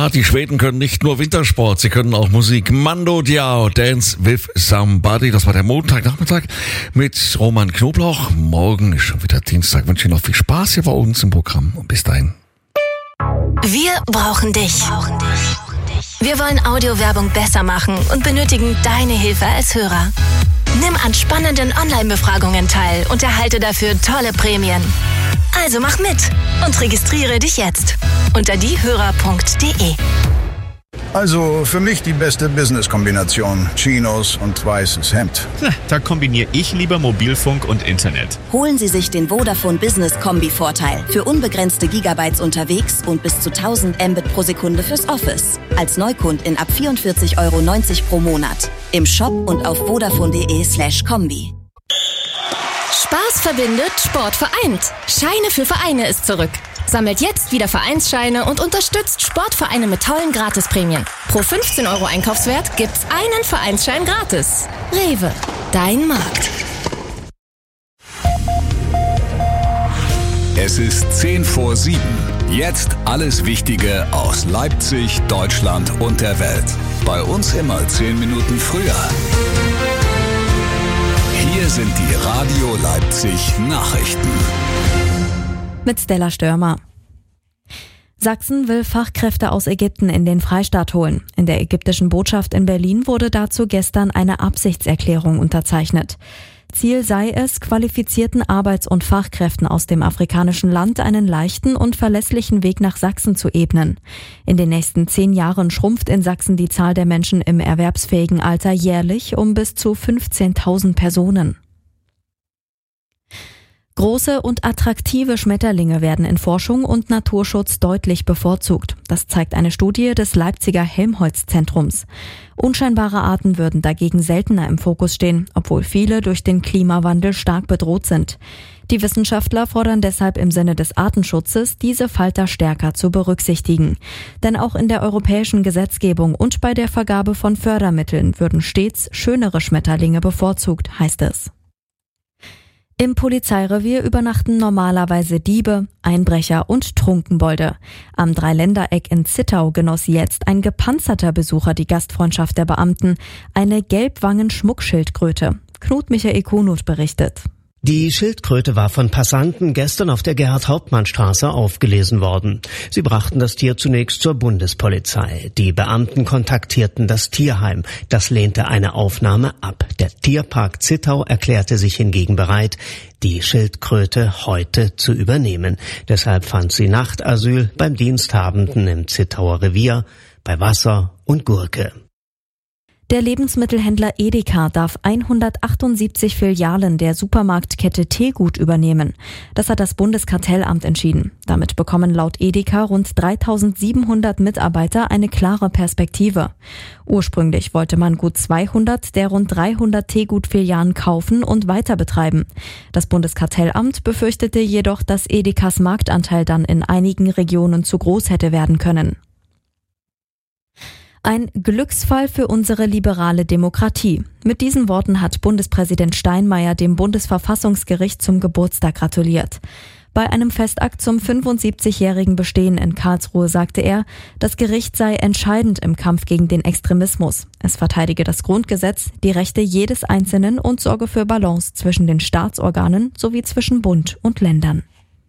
Ja, die Schweden können nicht nur Wintersport, sie können auch Musik. Mando Diao, Dance with Somebody. Das war der Montagnachmittag mit Roman Knoblauch. Morgen ist schon wieder Dienstag. Ich wünsche Ihnen noch viel Spaß hier bei uns im Programm. Und bis dahin. Wir brauchen dich. Wir wollen Audiowerbung besser machen und benötigen deine Hilfe als Hörer. Nimm an spannenden Online-Befragungen teil und erhalte dafür tolle Prämien. Also mach mit und registriere dich jetzt unter diehörer.de. Also für mich die beste Business-Kombination. Chinos und weißes Hemd. Da kombiniere ich lieber Mobilfunk und Internet. Holen Sie sich den Vodafone Business Kombi-Vorteil. Für unbegrenzte Gigabytes unterwegs und bis zu 1000 Mbit pro Sekunde fürs Office. Als Neukundin ab 44,90 € pro Monat. Im Shop und auf vodafone.de/kombi. Spaß verbindet, Sport vereint. Scheine für Vereine ist zurück. Sammelt jetzt wieder Vereinsscheine und unterstützt Sportvereine mit tollen Gratisprämien. Pro 15 € Einkaufswert gibt's einen Vereinsschein gratis. Rewe, dein Markt. Es ist 6:50. Jetzt alles Wichtige aus Leipzig, Deutschland und der Welt. Bei uns immer 10 Minuten früher. Hier sind die Radio Leipzig Nachrichten. Mit Stella Störmer. Sachsen will Fachkräfte aus Ägypten in den Freistaat holen. In der ägyptischen Botschaft in Berlin wurde dazu gestern eine Absichtserklärung unterzeichnet. Ziel sei es, qualifizierten Arbeits- und Fachkräften aus dem afrikanischen Land einen leichten und verlässlichen Weg nach Sachsen zu ebnen. In den nächsten 10 Jahren schrumpft in Sachsen die Zahl der Menschen im erwerbsfähigen Alter jährlich um bis zu 15.000 Personen. Große und attraktive Schmetterlinge werden in Forschung und Naturschutz deutlich bevorzugt. Das zeigt eine Studie des Leipziger Helmholtz-Zentrums. Unscheinbare Arten würden dagegen seltener im Fokus stehen, obwohl viele durch den Klimawandel stark bedroht sind. Die Wissenschaftler fordern deshalb im Sinne des Artenschutzes, diese Falter stärker zu berücksichtigen. Denn auch in der europäischen Gesetzgebung und bei der Vergabe von Fördermitteln würden stets schönere Schmetterlinge bevorzugt, heißt es. Im Polizeirevier übernachten normalerweise Diebe, Einbrecher und Trunkenbolde. Am Dreiländereck in Zittau genoss jetzt ein gepanzerter Besucher die Gastfreundschaft der Beamten, eine Gelbwangen-Schmuckschildkröte. Knut Michael Kunut berichtet. Die Schildkröte war von Passanten gestern auf der Gerhard-Hauptmann-Straße aufgelesen worden. Sie brachten das Tier zunächst zur Bundespolizei. Die Beamten kontaktierten das Tierheim. Das lehnte eine Aufnahme ab. Der Tierpark Zittau erklärte sich hingegen bereit, die Schildkröte heute zu übernehmen. Deshalb fand sie Nachtasyl beim Diensthabenden im Zittauer Revier, bei Wasser und Gurke. Der Lebensmittelhändler Edeka darf 178 Filialen der Supermarktkette Tegut übernehmen. Das hat das Bundeskartellamt entschieden. Damit bekommen laut Edeka rund 3.700 Mitarbeiter eine klare Perspektive. Ursprünglich wollte man gut 200 der rund 300 Tegut-Filialen kaufen und weiter betreiben. Das Bundeskartellamt befürchtete jedoch, dass Edekas Marktanteil dann in einigen Regionen zu groß hätte werden können. Ein Glücksfall für unsere liberale Demokratie. Mit diesen Worten hat Bundespräsident Steinmeier dem Bundesverfassungsgericht zum Geburtstag gratuliert. Bei einem Festakt zum 75-jährigen Bestehen in Karlsruhe sagte er, das Gericht sei entscheidend im Kampf gegen den Extremismus. Es verteidige das Grundgesetz, die Rechte jedes Einzelnen und sorge für Balance zwischen den Staatsorganen sowie zwischen Bund und Ländern.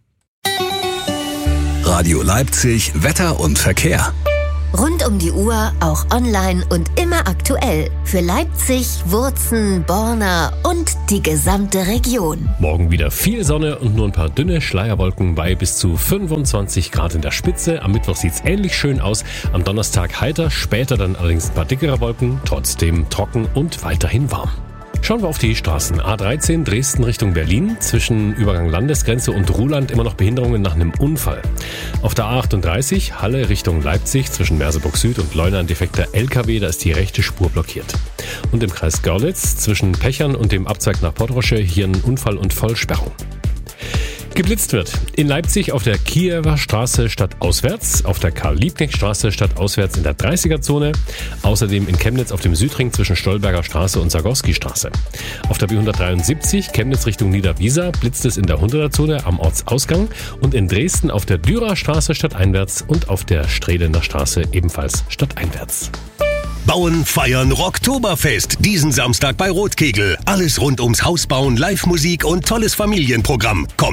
Radio Leipzig, Wetter und Verkehr. Rund um die Uhr, auch online und immer aktuell. Für Leipzig, Wurzen, Borna und die gesamte Region. Morgen wieder viel Sonne und nur ein paar dünne Schleierwolken bei bis zu 25 Grad in der Spitze. Am Mittwoch sieht's ähnlich schön aus. Am Donnerstag heiter, später dann allerdings ein paar dickere Wolken. Trotzdem trocken und weiterhin warm. Schauen wir auf die Straßen. A13 Dresden Richtung Berlin. Zwischen Übergang Landesgrenze und Ruhland immer noch Behinderungen nach einem Unfall. Auf der A38 Halle Richtung Leipzig zwischen Merseburg Süd und Leuna ein defekter LKW. Da ist die rechte Spur blockiert. Und im Kreis Görlitz zwischen Pechern und dem Abzweig nach Portrosche hier ein Unfall und Vollsperrung. Geblitzt wird. In Leipzig auf der Kiewer Straße stadtauswärts, auf der Karl-Liebknecht-Straße stadtauswärts in der 30er-Zone, außerdem in Chemnitz auf dem Südring zwischen Stolberger Straße und Zagorski-Straße. Auf der B173 Chemnitz Richtung Niederwiesa blitzt es in der 100er-Zone am Ortsausgang und in Dresden auf der Dürer Straße stadteinwärts und auf der Strehlener Straße ebenfalls stadteinwärts. Bauen, feiern, Rocktoberfest. Diesen Samstag bei Rotkegel. Alles rund ums Hausbauen, Live-Musik und tolles Familienprogramm. Komm